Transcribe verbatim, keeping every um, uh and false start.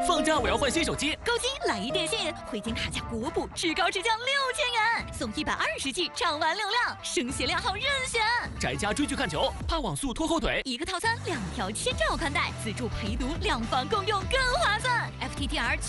放假我要换新手机， 购机来一电信，汇金卡加国补，至高直降六千元，送一百二十 G 畅玩流量，升鞋靓号任选。 宅家追剧看球，怕网速拖后腿， 一个套餐两条千兆宽带，自助陪读，两房共用更划算。F T T R。